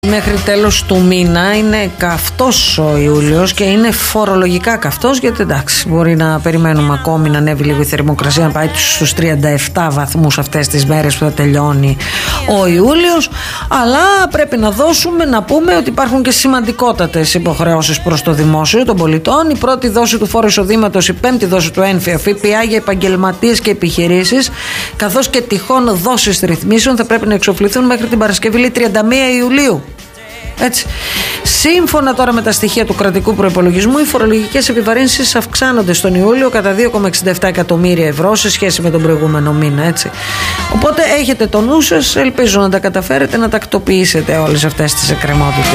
Μέχρι τέλος του μήνα είναι καυτός ο Ιούλιος και είναι φορολογικά καυτός, γιατί εντάξει, μπορεί να περιμένουμε ακόμη να ανέβει λίγο η θερμοκρασία, να πάει στους 37 βαθμούς αυτές τις μέρες που θα τελειώνει ο Ιούλιος, αλλά πρέπει να δώσουμε, να πούμε ότι υπάρχουν και σημαντικότατες υποχρεώσεις προς το δημόσιο των πολιτών. Η πρώτη δόση του φόρου εισοδήματος, η πέμπτη δόση του έμφυα, ΦΠΑ για επαγγελματίες και επιχειρήσεις, καθώς και τυχόν δόσεις ρυθμίσεων θα πρέπει να εξοφληθούν μέχρι την Παρασκευή 31 Ιουλίου. Έτσι. Σύμφωνα τώρα με τα στοιχεία του κρατικού προϋπολογισμού, οι φορολογικές επιβαρύνσεις αυξάνονται στον Ιούλιο κατά 2,67 εκατομμύρια ευρώ σε σχέση με τον προηγούμενο μήνα. Έτσι. Οπότε έχετε το νου σας, ελπίζω να τα καταφέρετε να τακτοποιήσετε όλες αυτές τις εκκρεμότητες.